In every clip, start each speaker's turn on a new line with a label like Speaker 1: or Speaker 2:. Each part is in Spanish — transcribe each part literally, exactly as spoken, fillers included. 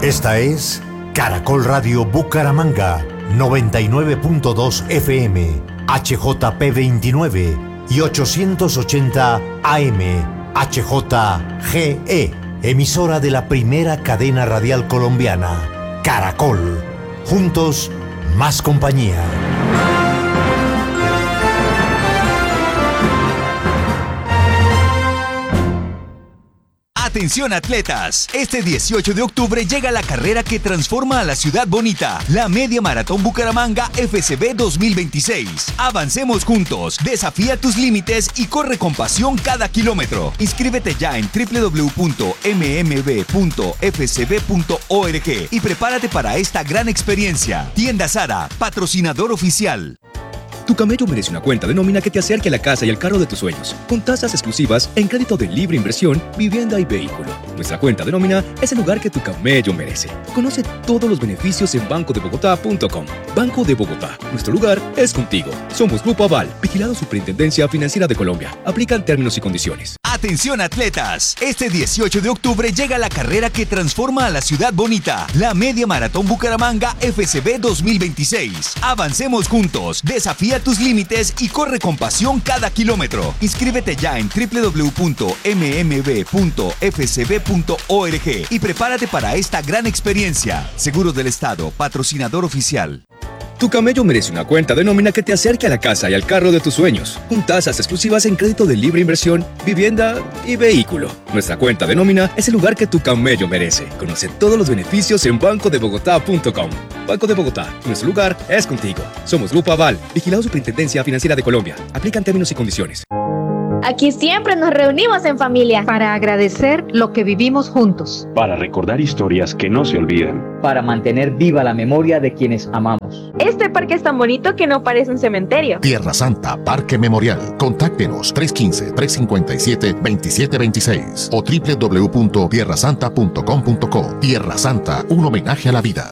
Speaker 1: Esta es Caracol Radio Bucaramanga, noventa y nueve punto dos F M, H J P veintinueve y ochocientos ochenta A M, H J G E, emisora de la primera cadena radial colombiana, Caracol. Juntos, más compañía.
Speaker 2: Atención atletas, este dieciocho de octubre llega la carrera que transforma a la ciudad bonita, la Media Maratón Bucaramanga F C B dos mil veintiséis. Avancemos juntos, desafía tus límites y corre con pasión cada kilómetro. Inscríbete ya en doble u doble u doble u punto m m b punto f c b punto org y prepárate para esta gran experiencia. Tienda Zara, patrocinador oficial.
Speaker 3: Tu camello merece una cuenta de nómina que te acerque a la casa y al carro de tus sueños, con tasas exclusivas en crédito de libre inversión, vivienda y vehículo. Nuestra cuenta de nómina es el lugar que tu camello merece. Conoce todos los beneficios en banco de bogotá punto com. Banco de Bogotá, nuestro lugar es contigo. Somos Grupo Aval, vigilado Superintendencia Financiera de Colombia. Aplican términos y condiciones.
Speaker 2: Atención atletas, este dieciocho de octubre llega la carrera que transforma a la ciudad bonita, la Media Maratón Bucaramanga F C B dos mil veintiséis. Avancemos juntos, desafía tus límites y corre con pasión cada kilómetro. Inscríbete ya en doble u doble u doble u punto m m b punto f c b punto org y prepárate para esta gran experiencia. Seguros del Estado, patrocinador oficial.
Speaker 3: Tu camello merece una cuenta de nómina que te acerque a la casa y al carro de tus sueños, con tasas exclusivas en crédito de libre inversión, vivienda y vehículo. Nuestra cuenta de nómina es el lugar que tu camello merece. Conoce todos los beneficios en banco de bogotá punto com. Banco de Bogotá, nuestro lugar es contigo. Somos Grupo Aval, vigilado Superintendencia Financiera de Colombia. Aplican términos y condiciones.
Speaker 4: Aquí siempre nos reunimos en familia
Speaker 5: para agradecer lo que vivimos juntos,
Speaker 6: para recordar historias que no se olvidan,
Speaker 7: para mantener viva la memoria de quienes amamos.
Speaker 4: Este parque es tan bonito que no parece un cementerio.
Speaker 8: Tierra Santa Parque Memorial. Contáctenos tres uno cinco, tres cinco siete, dos siete dos seis o doble u doble u doble u punto tierra santa punto com punto co. Tierra Santa, un homenaje a la vida.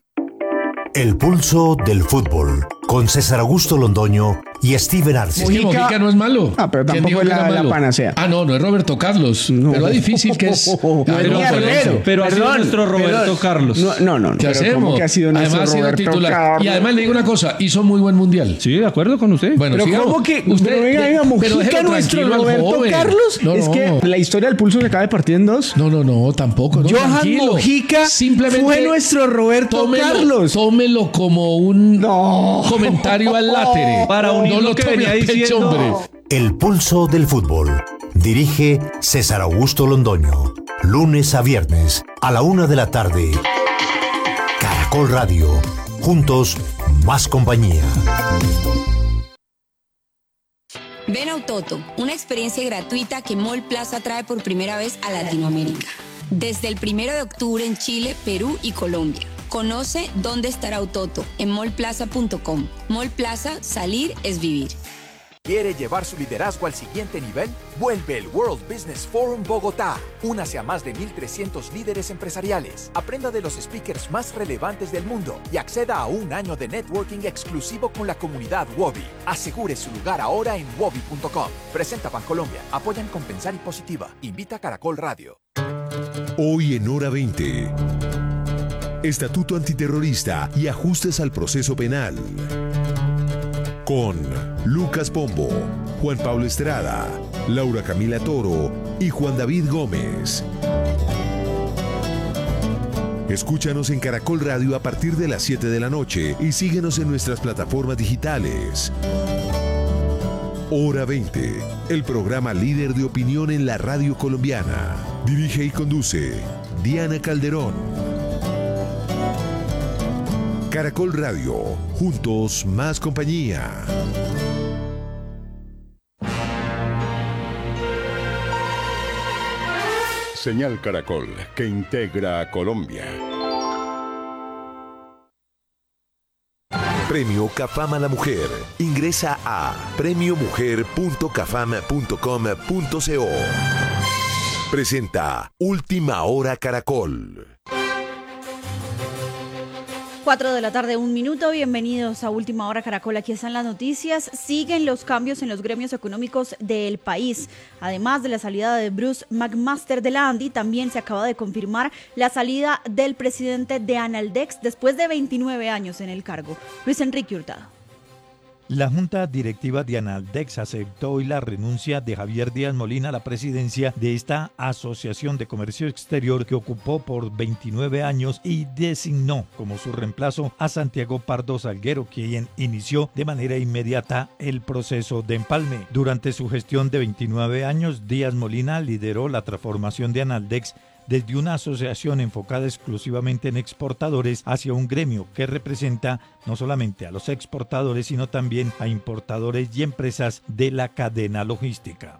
Speaker 1: El pulso del fútbol, con César Augusto Londoño y Steven Arce.
Speaker 9: Mojica, Mojica no es malo.
Speaker 10: Ah, pero tampoco es la, la panacea.
Speaker 9: Ah, no, no es Roberto Carlos. No. Pero es difícil que es.
Speaker 10: No, pero, pero, pero
Speaker 11: perdón, ha sido nuestro Roberto
Speaker 10: perdón.
Speaker 11: Carlos.
Speaker 10: No, no, no.
Speaker 9: ¿Qué
Speaker 10: pero
Speaker 9: hacemos?
Speaker 10: Que ha sido
Speaker 9: además ha sido
Speaker 10: Roberto
Speaker 9: titular.
Speaker 10: Carlos.
Speaker 9: Y además le digo una cosa, hizo muy buen mundial.
Speaker 11: Sí, de acuerdo con usted.
Speaker 9: Bueno,
Speaker 10: pero
Speaker 9: sigamos.
Speaker 10: ¿cómo que
Speaker 9: usted,
Speaker 10: pero venga, venga, Mojica nuestro Roberto Carlos?
Speaker 9: No,
Speaker 10: es
Speaker 9: no.
Speaker 10: que la historia del pulso se acaba de partir en dos.
Speaker 9: No, no, no, tampoco. No,
Speaker 10: Johan
Speaker 9: tranquilo.
Speaker 10: Mojica
Speaker 9: simplemente
Speaker 10: fue nuestro Roberto
Speaker 9: tómelo,
Speaker 10: Carlos.
Speaker 9: Tómelo como un
Speaker 10: no.
Speaker 9: comentario al látere.
Speaker 11: Para unir
Speaker 9: no
Speaker 11: lo
Speaker 9: lo
Speaker 11: que
Speaker 9: tome
Speaker 11: venía
Speaker 9: a pecho,
Speaker 11: diciendo.
Speaker 9: hombre.
Speaker 1: El pulso del fútbol. Dirige César Augusto Londoño. Lunes a viernes a la una de la tarde. Caracol Radio. Juntos, más compañía.
Speaker 12: Ven a Autoto, una experiencia gratuita que Mall Plaza trae por primera vez a Latinoamérica. Desde el primero de octubre en Chile, Perú y Colombia. Conoce dónde estará Autoto en mall plaza punto com. Mall Plaza, salir es vivir.
Speaker 13: ¿Quiere llevar su liderazgo al siguiente nivel? Vuelve el World Business Forum Bogotá. Únase a más de mil trescientos líderes empresariales. Aprenda de los speakers más relevantes del mundo y acceda a un año de networking exclusivo con la comunidad Wobi. Asegure su lugar ahora en wobi punto com. Presenta Bancolombia. Apoyan Compensar y Positiva. Invita a Caracol Radio.
Speaker 14: Hoy en Hora veinte. Estatuto antiterrorista y ajustes al proceso penal. Con Lucas Pombo, Juan Pablo Estrada, Laura Camila Toro y Juan David Gómez. Escúchanos en Caracol Radio a partir de las siete de la noche y síguenos en nuestras plataformas digitales. Hora veinte, el programa líder de opinión en la radio colombiana. Dirige y conduce Diana Calderón. Caracol Radio, juntos más compañía.
Speaker 15: Señal Caracol, que integra a Colombia.
Speaker 16: Premio Cafam a la Mujer. Ingresa a premio mujer punto cafam punto com punto co. Presenta Última Hora Caracol.
Speaker 11: Cuatro de la tarde, un minuto. Bienvenidos a Última Hora Caracol. Aquí están las noticias. Siguen los cambios en los gremios económicos del país. Además de la salida de Bruce McMaster de la ANDI, también se acaba de confirmar la salida del presidente de Analdex después de veintinueve años en el cargo. Luis Enrique Hurtado.
Speaker 17: La Junta Directiva de Analdex aceptó hoy la renuncia de Javier Díaz Molina a la presidencia de esta Asociación de Comercio Exterior que ocupó por veintinueve años y designó como su reemplazo a Santiago Pardo Salguero, quien inició de manera inmediata el proceso de empalme. Durante su gestión de veintinueve años, Díaz Molina lideró la transformación de Analdex desde una asociación enfocada exclusivamente en exportadores hacia un gremio que representa no solamente a los exportadores, sino también a importadores y empresas de la cadena logística.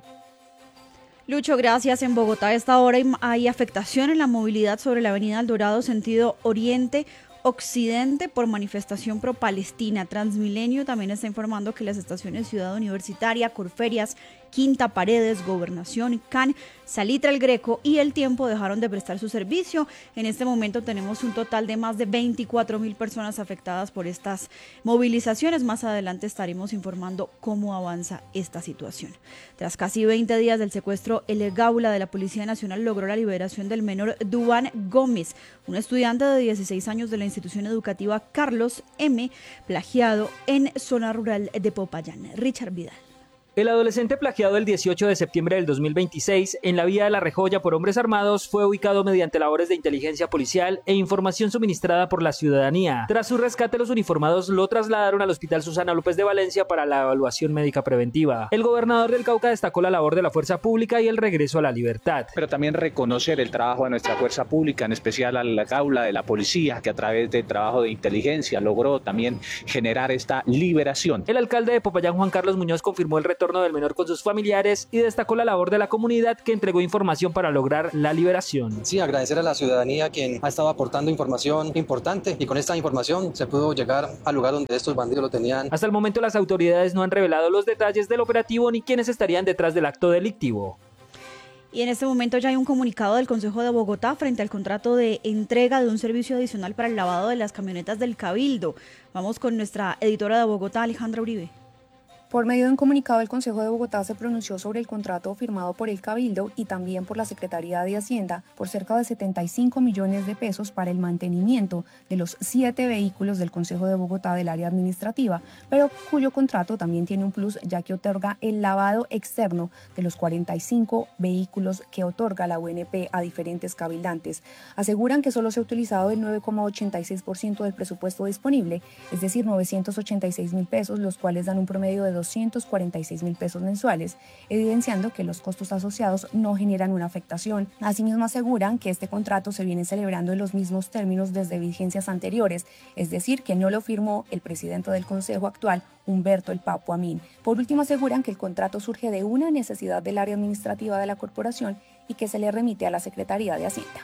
Speaker 11: Lucho, gracias. En Bogotá a esta hora hay afectación en la movilidad sobre la avenida El Dorado, sentido oriente occidente, por manifestación pro-palestina. Transmilenio también está informando que las estaciones Ciudad Universitaria, Corferias, Quinta Paredes, Gobernación, C A N, Salitre El Greco y El Tiempo dejaron de prestar su servicio. En este momento tenemos un total de más de veinticuatro mil personas afectadas por estas movilizaciones. Más adelante estaremos informando cómo avanza esta situación. Tras casi veinte días del secuestro, el Gaula de la Policía Nacional logró la liberación del menor Duván Gómez, un estudiante de dieciséis años de la institución educativa Carlos M., plagiado en zona rural de Popayán. Richard Vidal.
Speaker 18: El adolescente plagiado el dieciocho de septiembre del dos mil veintiséis en la vía de La Rejoya por hombres armados fue ubicado mediante labores de inteligencia policial e información suministrada por la ciudadanía. Tras su rescate, los uniformados lo trasladaron al Hospital Susana López de Valencia para la evaluación médica preventiva. El gobernador del Cauca destacó la labor de la fuerza pública y el regreso a la libertad.
Speaker 19: Pero también reconocer el trabajo de nuestra fuerza pública, en especial a la Gaula de la Policía, que a través del trabajo de inteligencia logró también generar esta liberación.
Speaker 18: El alcalde de Popayán, Juan Carlos Muñoz, confirmó el retorno del menor con sus familiares y destacó la labor de la comunidad que entregó información para lograr la liberación.
Speaker 20: Sí, agradecer a la ciudadanía quien ha estado aportando información importante y con esta información se pudo llegar al lugar donde estos bandidos lo tenían.
Speaker 18: Hasta el momento las autoridades no han revelado los detalles del operativo ni quiénes estarían detrás del acto delictivo.
Speaker 11: Y en este momento ya hay un comunicado del Consejo de Bogotá frente al contrato de entrega de un servicio adicional para el lavado de las camionetas del Cabildo. Vamos con nuestra editora de Bogotá, Alejandra Uribe.
Speaker 21: Por medio de un comunicado, el Consejo de Bogotá se pronunció sobre el contrato firmado por el Cabildo y también por la Secretaría de Hacienda por cerca de setenta y cinco millones de pesos para el mantenimiento de los siete vehículos del Consejo de Bogotá del área administrativa, pero cuyo contrato también tiene un plus ya que otorga el lavado externo de los cuarenta y cinco vehículos que otorga la U N P a diferentes cabildantes. Aseguran que solo se ha utilizado el nueve coma ochenta y seis por ciento del presupuesto disponible, es decir, novecientos ochenta y seis mil pesos, los cuales dan un promedio de doscientos cuarenta y seis mil pesos mensuales, evidenciando que los costos asociados no generan una afectación. Asimismo, aseguran que este contrato se viene celebrando en los mismos términos desde vigencias anteriores, es decir, que no lo firmó el presidente del Consejo actual, Humberto El Papo Amin. Por último, aseguran que el contrato surge de una necesidad del área administrativa de la corporación y que se le remite a la Secretaría de Hacienda.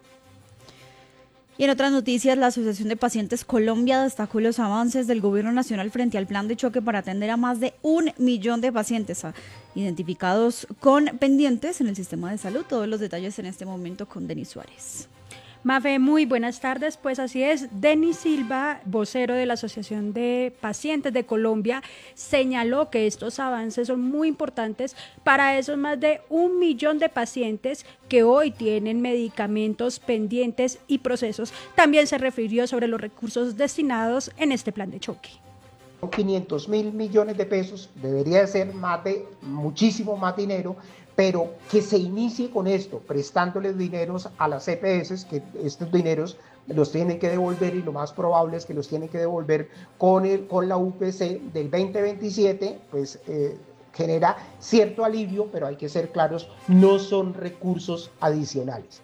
Speaker 11: Y en otras noticias, la Asociación de Pacientes Colombia destacó los avances del Gobierno Nacional frente al plan de choque para atender a más de un millón de pacientes identificados con pendientes en el sistema de salud. Todos los detalles en este momento con Denis Suárez.
Speaker 22: Mafe, muy buenas tardes. Pues así es, Denis Silva, vocero de la Asociación de Pacientes de Colombia, señaló que estos avances son muy importantes para esos más de un millón de pacientes que hoy tienen medicamentos pendientes y procesos. También se refirió sobre los recursos destinados en este plan de choque.
Speaker 23: quinientos mil millones de pesos, debería ser más de, muchísimo más dinero, pero que se inicie con esto, prestándoles dineros a las E P S, que estos dineros los tienen que devolver y lo más probable es que los tienen que devolver con, el, con la U P C del veinte veintisiete, pues eh, genera cierto alivio, pero hay que ser claros, no son recursos adicionales.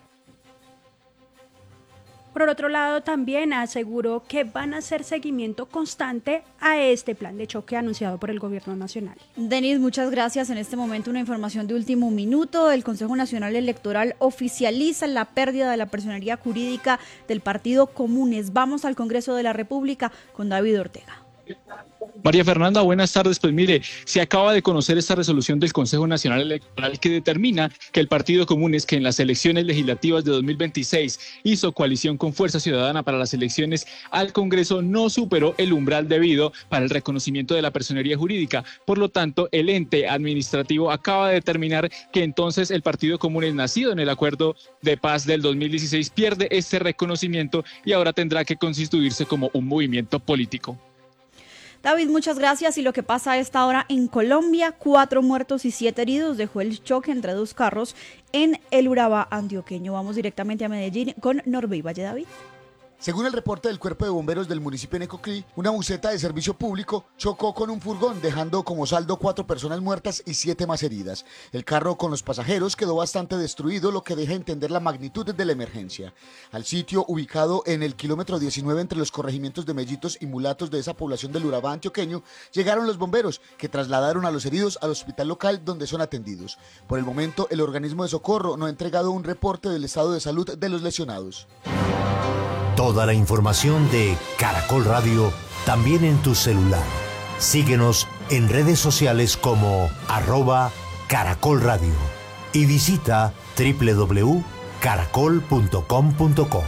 Speaker 22: Por otro lado, también aseguró que van a hacer seguimiento constante a este plan de choque anunciado por el Gobierno Nacional.
Speaker 11: Denis, muchas gracias. En este momento una información de último minuto. El Consejo Nacional Electoral oficializa la pérdida de la personería jurídica del Partido Comunes. Vamos al Congreso de la República con David Ortega.
Speaker 2: María Fernanda, buenas tardes. Pues mire, se acaba de conocer esta resolución del Consejo Nacional Electoral que determina que el Partido Comunes, que en las elecciones legislativas de dos mil veintiséis hizo coalición con Fuerza Ciudadana para las elecciones al Congreso, no superó el umbral debido para el reconocimiento de la personería jurídica. Por lo tanto, el ente administrativo acaba de determinar que entonces el Partido Comunes, nacido en el Acuerdo de Paz del dos mil dieciséis, pierde este reconocimiento y ahora tendrá que constituirse como un movimiento político.
Speaker 11: David, muchas gracias. Y lo que pasa a esta hora en Colombia, cuatro muertos y siete heridos dejó el choque entre dos carros en el Urabá antioqueño. Vamos directamente a Medellín con Norbey Valle. David.
Speaker 3: Según el reporte del Cuerpo de Bomberos del municipio de Necoclí, una buseta de servicio público chocó con un furgón, dejando como saldo cuatro personas muertas y siete más heridas. El carro con los pasajeros quedó bastante destruido, lo que deja entender la magnitud de la emergencia. Al sitio, ubicado en el kilómetro diecinueve entre los corregimientos de Mellitos y Mulatos de esa población del Urabá antioqueño, llegaron los bomberos, que trasladaron a los heridos al hospital local donde son atendidos. Por el momento, el organismo de socorro no ha entregado un reporte del estado de salud de los lesionados.
Speaker 1: Toda la información de Caracol Radio también en tu celular. Síguenos en redes sociales como arroba Caracol Radio y visita doble u doble u doble u punto caracol punto com punto co.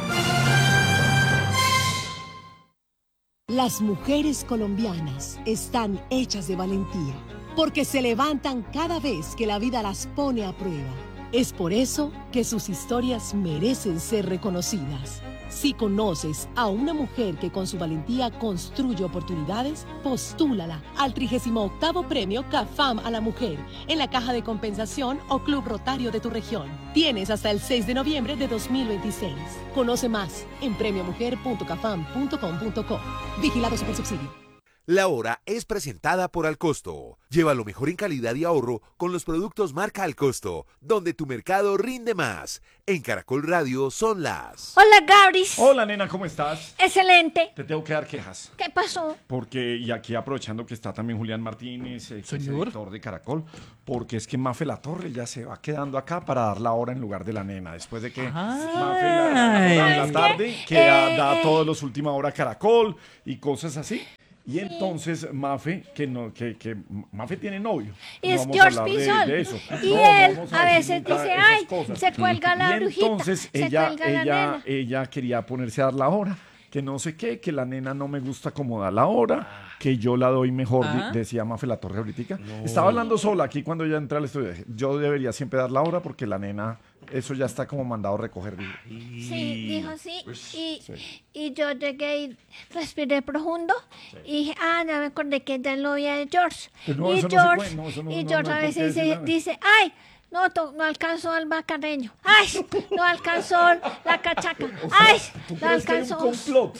Speaker 5: Las mujeres colombianas están hechas de valentía porque se levantan cada vez que la vida las pone a prueba. Es por eso que sus historias merecen ser reconocidas. Si conoces a una mujer que con su valentía construye oportunidades, postúlala al trigésimo octavo Premio CAFAM a la Mujer en la Caja de Compensación o Club Rotario de tu región. Tienes hasta el seis de noviembre de dos mil veintiséis. Conoce más en premio mujer punto cafam punto com punto co. Vigilado Supersubsidio.
Speaker 16: La hora es presentada por Alcosto. Lleva lo mejor en calidad y ahorro con los productos marca Alcosto, donde tu mercado rinde más. En Caracol Radio son las...
Speaker 24: Hola, Gabris.
Speaker 25: Hola, nena, ¿cómo estás?
Speaker 24: Excelente.
Speaker 25: Te tengo que dar quejas.
Speaker 24: ¿Qué pasó?
Speaker 25: Porque, y aquí aprovechando que está también Julián Martínez, eh, que es editor de Caracol, porque es que Mafe La Torre ya se va quedando acá para dar la hora en lugar de la nena, después de que Mafe la, la, la tarde, que eh, da, da eh, todos los última hora Caracol y cosas así. Y entonces Mafe, que no, que, que Mafe tiene novio.
Speaker 24: Y es
Speaker 25: no
Speaker 24: George Pinzón.
Speaker 25: De, de eso.
Speaker 24: Y
Speaker 25: no,
Speaker 24: él
Speaker 25: no
Speaker 24: a, a veces dice, ay,
Speaker 25: cosas.
Speaker 24: se cuelga la
Speaker 25: y
Speaker 24: brujita.
Speaker 25: Entonces
Speaker 24: se
Speaker 25: ella,
Speaker 24: cuelga la
Speaker 25: ella,
Speaker 24: nena.
Speaker 25: ella quería ponerse a dar la hora, que no sé qué, que la nena no me gusta como da la hora, que yo la doy mejor, ¿ah? Decía Mafe La Torre ahorita. No. Estaba hablando sola aquí cuando ella entré al estudio. Yo debería siempre dar la hora porque la nena, eso ya está como mandado a recoger.
Speaker 24: Sí, dijo sí.
Speaker 25: Pues,
Speaker 24: y,
Speaker 25: sí.
Speaker 24: y yo llegué y respiré profundo. Sí. Y dije, ah, ya me acordé que es la novia de George.
Speaker 25: No,
Speaker 24: y
Speaker 25: no
Speaker 24: George,
Speaker 25: no, no,
Speaker 24: y
Speaker 25: no,
Speaker 24: George
Speaker 25: no,
Speaker 24: a
Speaker 25: no,
Speaker 24: veces dice, dice, ay, no, to, no alcanzó al bacareño. Ay, no alcanzó la cachaca. Ay,
Speaker 25: ¿tú
Speaker 24: no
Speaker 25: crees
Speaker 24: alcanzó.
Speaker 25: Que hay un complot?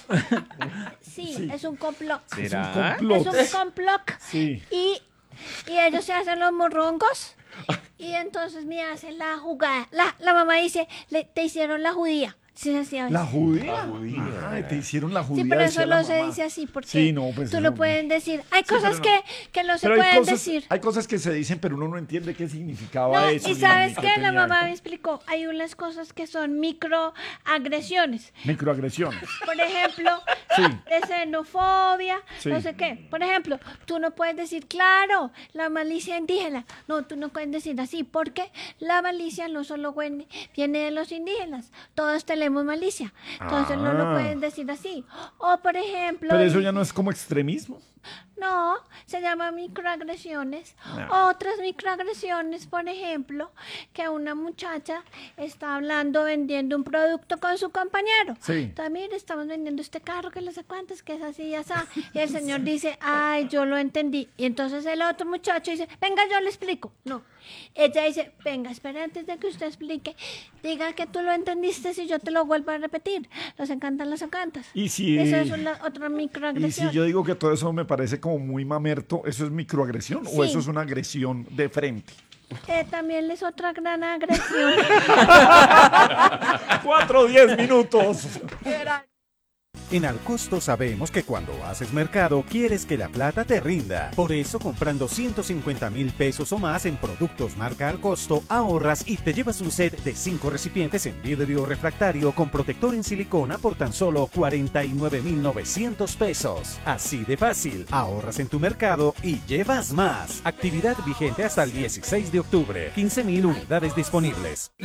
Speaker 24: Sí,
Speaker 25: sí,
Speaker 24: es un complot.
Speaker 25: ¿Será?
Speaker 24: Es un complot. Es un complot.
Speaker 25: Sí.
Speaker 24: Y, y ellos se hacen los morrongos. Y entonces me hacen la jugada. La, la mamá dice, le, te hicieron la judía. Sí, así a veces.
Speaker 25: ¿La judía? La judía. Ay, te hicieron la judía.
Speaker 24: Sí, pero eso no se dice así porque
Speaker 25: sí, no, pues
Speaker 24: tú
Speaker 25: eso,
Speaker 24: lo pueden decir. Hay
Speaker 25: sí,
Speaker 24: cosas
Speaker 25: no.
Speaker 24: que, que no se
Speaker 25: pero
Speaker 24: pueden
Speaker 25: cosas,
Speaker 24: decir.
Speaker 25: Hay cosas que se dicen, pero uno no entiende qué significaba
Speaker 24: no,
Speaker 25: eso.
Speaker 24: Y sabes
Speaker 25: qué
Speaker 24: qué, la mamá me explicó. Hay unas cosas que son microagresiones.
Speaker 25: Microagresiones.
Speaker 24: Por ejemplo,
Speaker 25: sí.
Speaker 24: de xenofobia, sí. No sé qué. Por ejemplo, tú no puedes decir, claro, la malicia indígena. No, tú no puedes decir así, porque la malicia no solo viene de los indígenas. Todos tenemos malicia. Entonces ah. no lo pueden decir así. O por ejemplo...
Speaker 25: Pero eso ya no es como extremismo.
Speaker 24: No, se llama microagresiones. No. Otras microagresiones, por ejemplo, que una muchacha está hablando, vendiendo un producto con su compañero.
Speaker 25: Sí.
Speaker 24: También estamos vendiendo este carro que no sé cuántos, que es así y así. Y el señor dice, ay, yo lo entendí. Y entonces el otro muchacho dice, venga, yo le explico. No. Ella dice, venga, espera antes de que usted explique. Diga que tú lo entendiste si yo te lo vuelvo a repetir. Los encantan, los encantas.
Speaker 25: Y si...
Speaker 24: Eso es una, otra microagresión.
Speaker 25: Y si yo digo que todo eso me parece como muy mamerto, ¿eso es microagresión sí. o eso es una agresión de frente?
Speaker 24: Eh, también es otra gran agresión.
Speaker 25: Cuatro, diez minutos.
Speaker 4: En Alcosto sabemos que cuando haces mercado quieres que la plata te rinda. Por eso comprando ciento cincuenta mil pesos o más en productos marca Alcosto ahorras y te llevas un set de cinco recipientes en vidrio refractario con protector en silicona por tan solo cuarenta y nueve mil novecientos pesos. Así de fácil, ahorras en tu mercado y llevas más. Actividad vigente hasta el dieciséis de octubre. quince mil unidades disponibles.